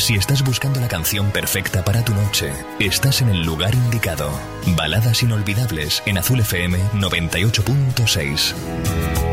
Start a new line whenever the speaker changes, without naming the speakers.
Si estás buscando la canción perfecta para tu noche, estás en el lugar indicado. Baladas inolvidables en Azul FM 98.6.